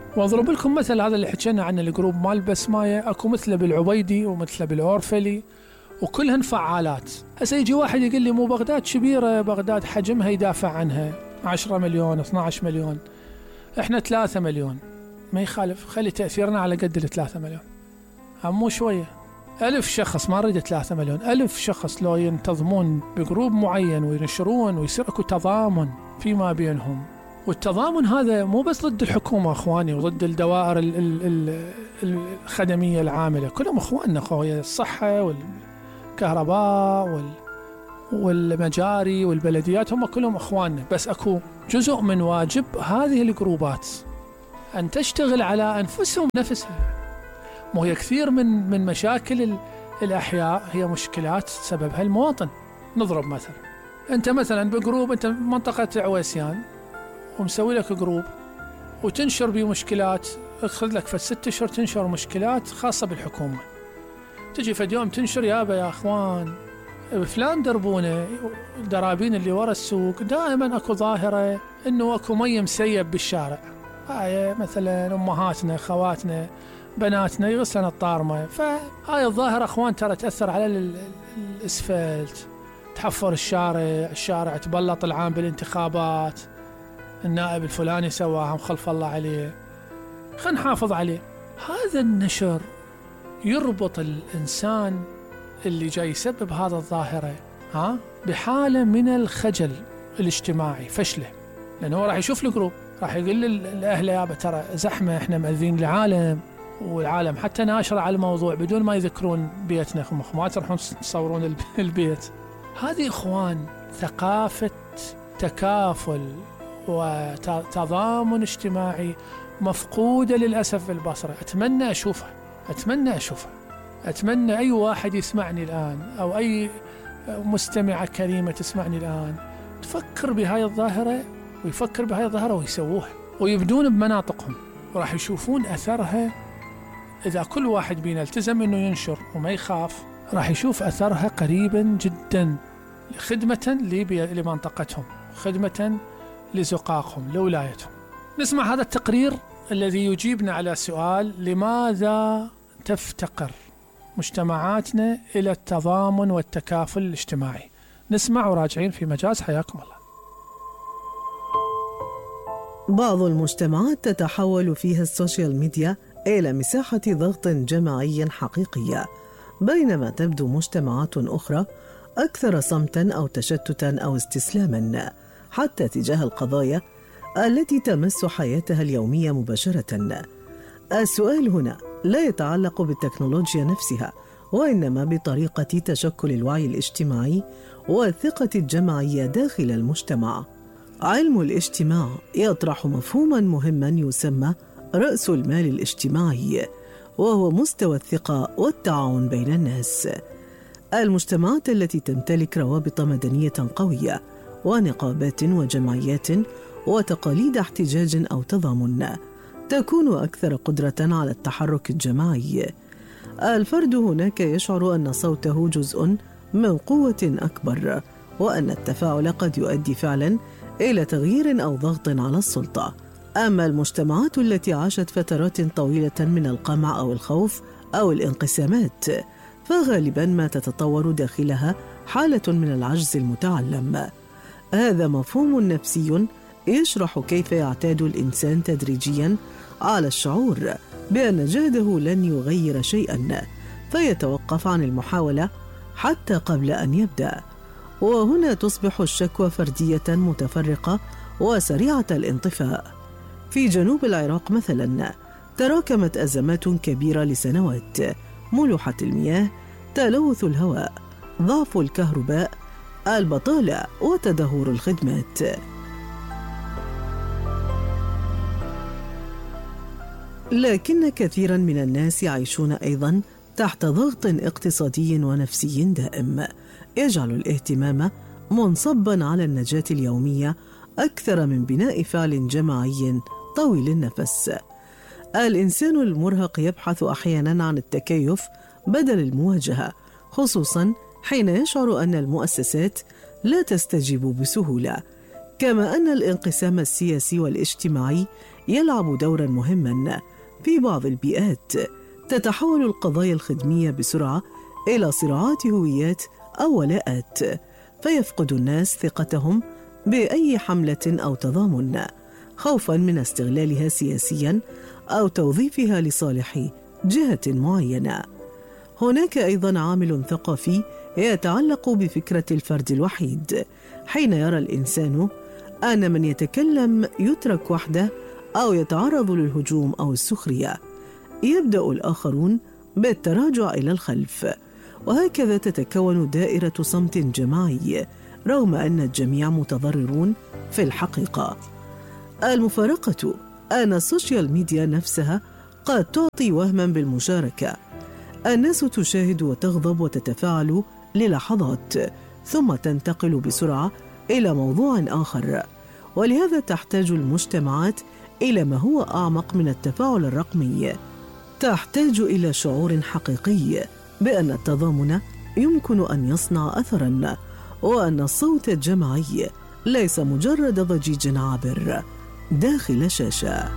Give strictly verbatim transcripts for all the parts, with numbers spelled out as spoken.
واضرب لكم مثل هذا اللي حكينا عن الجروب مال بسماية، اكو مثله بالعبيدي ومثله بالاورفلي وكلهن فعالات. هسه يجي واحد يقول لي مو بغداد كبيرة، بغداد حجمها يدافع عنها عشرة مليون اثنا عشر مليون، احنا ثلاثة مليون، ما يخالف خلي تأثيرنا على قد الثلاثة مليون، هم مو شوية. ألف شخص، ما نريد ثلاثة مليون، ألف شخص لو ينتظمون بجروب معين وينشرون ويصير اكو تضامن فيما بينهم. والتضامن هذا مو بس ضد الحكومة اخواني وضد الدوائر ال ال ال الخدمية العاملة، كلهم اخواننا خويا، الصحة والكهرباء وال والمجاري والبلديات هم كلهم اخواننا، بس اكو جزء من واجب هذه الجروبات ان تشتغل على انفسهم نفسها. مو هي كثير من من مشاكل الاحياء هي مشكلات سببها المواطن. نضرب مثلا، انت مثلا بجروب، انت منطقة عويسيان ومسوي لك جروب وتنشر بمشكلات، اخذ لك في ست اشهر تنشر مشكلات خاصة بالحكومة، تجي في يوم تنشر يابا يا اخوان فلان دربونه، الدرابين اللي ورا السوق دائما اكو ظاهرة انه اكو مي مسيب بالشارع، هاي مثلا امهاتنا خواتنا بناتنا يغسلن الطارمة، فهاي الظاهرة اخوان ترى تأثر على الاسفلت، تحفر الشارع، الشارع تبلط العام بالانتخابات، النائب الفلاني سواها خلف الله عليه، خلينا نحافظ عليه. هذا النشر يربط الإنسان اللي جاي يسبب هذا الظاهرة ها بحالة من الخجل الاجتماعي، فشله، لأنه هو راح يشوف الجروب، راح يقول لأهله يابا ترى زحمة، احنا مأذين العالم، والعالم حتى ناشرة على الموضوع بدون ما يذكرون بيتنا، ما تروحون تصورون البيت. هذه إخوان ثقافة تكافل وتضامن اجتماعي مفقودة للأسف في البصرة. أتمنى أشوفها، أتمنى أشوفها، أتمنى أي واحد يسمعني الآن أو أي مستمعة كريمة تسمعني الآن تفكر بهاي الظاهرة ويفكر بهاي الظاهرة ويسووها ويبدون بمناطقهم، وراح يشوفون أثرها. إذا كل واحد بينا التزم إنه ينشر وما يخاف، راح يشوف أثرها قريبا جدا، خدمة لمنطقتهم، خدمة لزقاقهم، لولايتهم. نسمع هذا التقرير الذي يجيبنا على سؤال: لماذا تفتقر مجتمعاتنا إلى التضامن والتكافل الاجتماعي؟ نسمع وراجعين في مجاز، حياكم الله. بعض المجتمعات تتحول فيها السوشيال ميديا إلى مساحة ضغط جماعي حقيقية، بينما تبدو مجتمعات أخرى أكثر صمتاً أو تشتتاً أو استسلاماً حتى تجاه القضايا التي تمس حياتها اليومية مباشرة. السؤال هنا لا يتعلق بالتكنولوجيا نفسها، وإنما بطريقة تشكل الوعي الاجتماعي والثقة الجماعية داخل المجتمع. علم الاجتماع يطرح مفهوما مهما يسمى رأس المال الاجتماعي، وهو مستوى الثقة والتعاون بين الناس. المجتمعات التي تمتلك روابط مدنية قوية ونقابات وجمعيات وتقاليد احتجاج أو تضامن تكون أكثر قدرة على التحرك الجماعي. الفرد هناك يشعر أن صوته جزء من قوة أكبر، وأن التفاعل قد يؤدي فعلا إلى تغيير أو ضغط على السلطة. أما المجتمعات التي عاشت فترات طويلة من القمع أو الخوف أو الانقسامات، فغالبا ما تتطور داخلها حالة من العجز المتعلم. هذا مفهوم نفسي يشرح كيف يعتاد الإنسان تدريجيا على الشعور بأن جهده لن يغير شيئا، فيتوقف عن المحاولة حتى قبل أن يبدأ. وهنا تصبح الشكوى فردية متفرقة وسريعة الانطفاء. في جنوب العراق مثلا تراكمت أزمات كبيرة لسنوات: ملوحة المياه، تلوث الهواء، ضعف الكهرباء، البطالة، وتدهور الخدمات. لكن كثيرا من الناس يعيشون أيضا تحت ضغط اقتصادي ونفسي دائم يجعل الاهتمام منصبا على النجاة اليومية أكثر من بناء فعل جماعي طويل النفس. الإنسان المرهق يبحث أحيانا عن التكيف بدل المواجهة، خصوصا حين يشعر أن المؤسسات لا تستجيب بسهولة. كما أن الانقسام السياسي والاجتماعي يلعب دورا مهما. في بعض البيئات تتحول القضايا الخدمية بسرعة إلى صراعات هويات أو ولاءات، فيفقد الناس ثقتهم بأي حملة أو تضامن خوفاً من استغلالها سياسياً أو توظيفها لصالح جهة معينة. هناك أيضاً عامل ثقافي يتعلق بفكرة الفرد الوحيد، حين يرى الإنسان أن من يتكلم يترك وحده أو يتعرض للهجوم أو السخرية، يبدأ الآخرون بالتراجع إلى الخلف، وهكذا تتكون دائرة صمت جماعي رغم أن الجميع متضررون في الحقيقة. المفارقة أن السوشيال ميديا نفسها قد تعطي وهما بالمشاركة. الناس تشاهد وتغضب وتتفاعل للحظات ثم تنتقل بسرعة إلى موضوع آخر، ولهذا تحتاج المجتمعات إلى ما هو أعمق من التفاعل الرقمي. تحتاج إلى شعور حقيقي بأن التضامن يمكن أن يصنع أثراً، وأن الصوت الجماعي ليس مجرد ضجيج عابر داخل شاشة.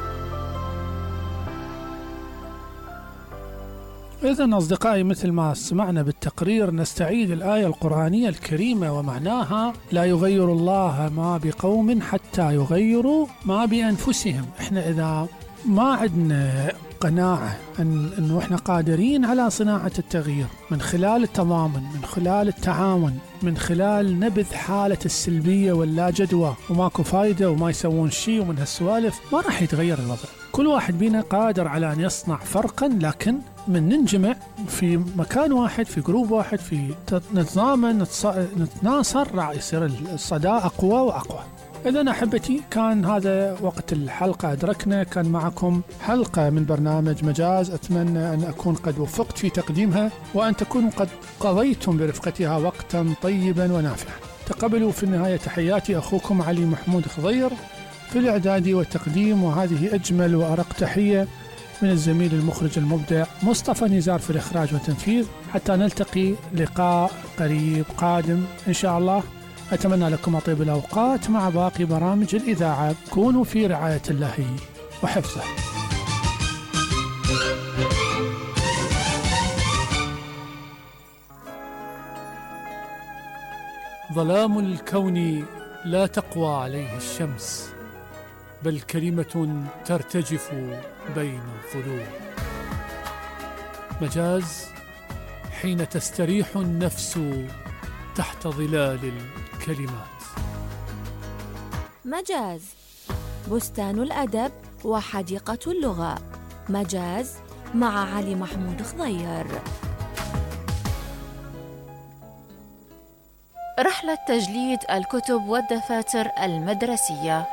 إذن أصدقائي، مثل ما سمعنا بالتقرير نستعيد الآية القرآنية الكريمة ومعناها: لا يغير الله ما بقوم حتى يغيروا ما بأنفسهم. إحنا إذا ما عندنا قناعة أن إنه إحنا قادرين على صناعة التغيير من خلال التضامن، من خلال التعاون، من خلال نبذ حالة السلبية واللا جدوى وماكو فايدة وما يسوون شيء ومن هالسوالف، ما راح يتغير الوضع. كل واحد بينا قادر على أن يصنع فرقا، لكن من ننجمع في مكان واحد، في جروب واحد، في نتضامن نتناصر، راح يصير الصدى أقوى وأقوى. إذن أحبتي، كان هذا وقت الحلقة أدركنا. كان معكم حلقة من برنامج مجاز، أتمنى أن أكون قد وفقت في تقديمها وأن تكونوا قد قضيتم برفقتها وقتا طيبا ونافعا. تقبلوا في النهاية تحياتي أخوكم علي محمود خضير في الإعداد والتقديم، وهذه أجمل وأرق تحية من الزميل المخرج المبدع مصطفى نزار في الإخراج والتنفيذ. حتى نلتقي لقاء قريب قادم إن شاء الله. أتمنى لكم طيب الأوقات مع باقي برامج الإذاعة. كونوا في رعاية الله وحفظه. ظلام الكون لا تقوى عليه الشمس، بل كلمة ترتجف بين الظلوم. مجاز حين تستريح النفس تحت ظلال الكلمات. مجاز بستان الأدب وحديقة اللغة. مجاز مع علي محمود خضير. رحلة تجليد الكتب والدفاتر المدرسية.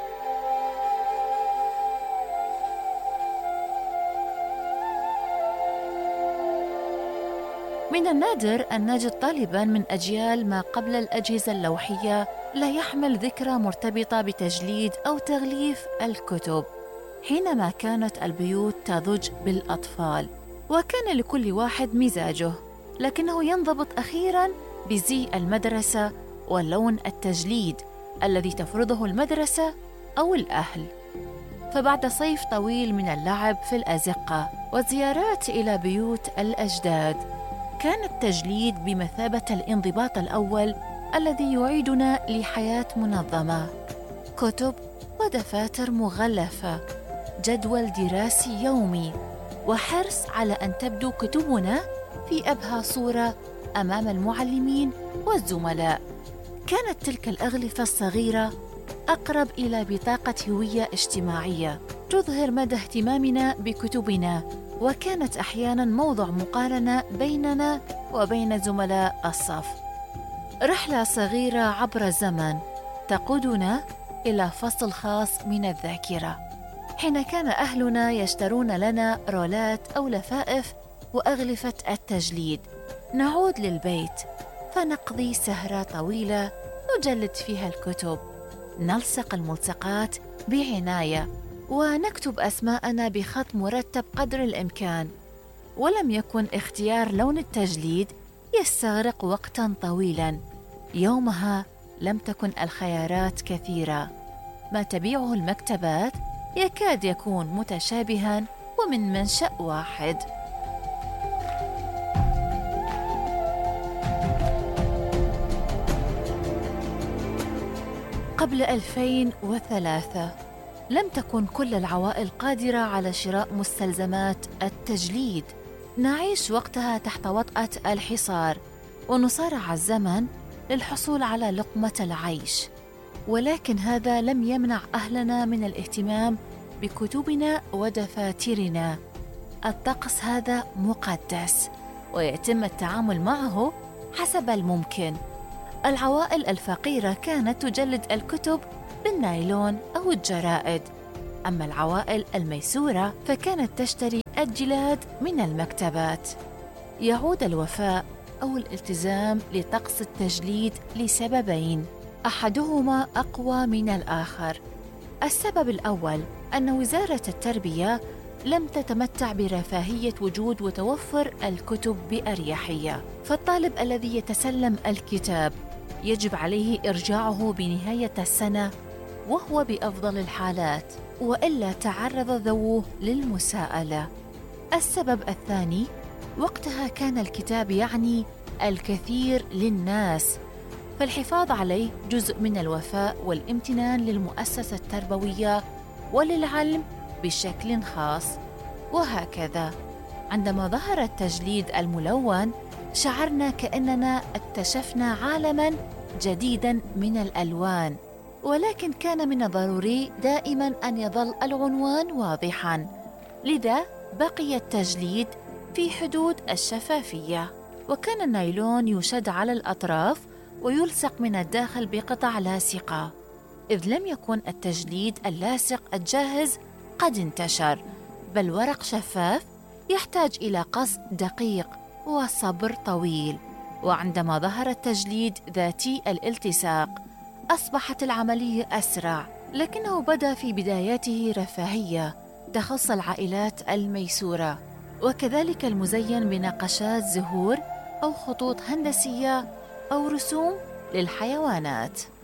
من النادر أن نجد طالباً من أجيال ما قبل الأجهزة اللوحية لا يحمل ذكرى مرتبطة بتجليد أو تغليف الكتب، حينما كانت البيوت تضج بالأطفال، وكان لكل واحد مزاجه، لكنه ينضبط أخيراً بزي المدرسة ولون التجليد الذي تفرضه المدرسة أو الأهل. فبعد صيف طويل من اللعب في الأزقة وزيارات إلى بيوت الأجداد، كان التجليد بمثابة الانضباط الأول الذي يعيدنا لحياة منظمة. كتب ودفاتر مغلفة، جدول دراسي يومي، وحرص على أن تبدو كتبنا في أبهى صورة أمام المعلمين والزملاء. كانت تلك الأغلفة الصغيرة أقرب إلى بطاقة هوية اجتماعية تظهر مدى اهتمامنا بكتبنا، وكانت أحياناً موضع مقارنة بيننا وبين زملاء الصف. رحلة صغيرة عبر الزمن تقودنا إلى فصل خاص من الذاكرة، حين كان أهلنا يشترون لنا رولات أو لفائف وأغلفة التجليد. نعود للبيت فنقضي سهرة طويلة نجلد فيها الكتب، نلصق الملصقات بعناية ونكتب أسماءنا بخط مرتب قدر الإمكان. ولم يكن اختيار لون التجليد يستغرق وقتاً طويلاً. يومها لم تكن الخيارات كثيرة. ما تبيعه المكتبات يكاد يكون متشابهاً ومن منشأ واحد. قبل ألفين وثلاثة لم تكن كل العوائل قادرة على شراء مستلزمات التجليد. نعيش وقتها تحت وطأة الحصار، ونصارع الزمن للحصول على لقمة العيش. ولكن هذا لم يمنع أهلنا من الاهتمام بكتبنا ودفاترنا. الطقس هذا مقدس، ويتم التعامل معه حسب الممكن. العوائل الفقيرة كانت تجلد الكتب بالنايلون أو الجرائد، أما العوائل الميسورة فكانت تشتري الجلاد من المكتبات. يعود الوفاء أو الالتزام لطقس التجليد لسببين، أحدهما أقوى من الآخر. السبب الأول أن وزارة التربية لم تتمتع برفاهية وجود وتوفر الكتب بأريحية، فالطالب الذي يتسلم الكتاب يجب عليه إرجاعه بنهاية السنة وهو بأفضل الحالات، وإلا تعرض ذووه للمساءلة. السبب الثاني، وقتها كان الكتاب يعني الكثير للناس، فالحفاظ عليه جزء من الوفاء والامتنان للمؤسسة التربوية وللعلم بشكل خاص. وهكذا عندما ظهر التجليد الملون شعرنا كأننا اكتشفنا عالماً جديداً من الألوان، ولكن كان من الضروري دائماً أن يظل العنوان واضحاً، لذا بقي التجليد في حدود الشفافية. وكان النايلون يشد على الأطراف ويلصق من الداخل بقطع لاصقة، إذ لم يكن التجليد اللاصق الجاهز قد انتشر، بل ورق شفاف يحتاج إلى قص دقيق وصبر طويل. وعندما ظهر التجليد ذاتي الالتصاق أصبحت العملية أسرع، لكنه بدأ في بداياته رفاهية تخص العائلات الميسورة، وكذلك المزين بنقشات زهور أو خطوط هندسية أو رسوم للحيوانات.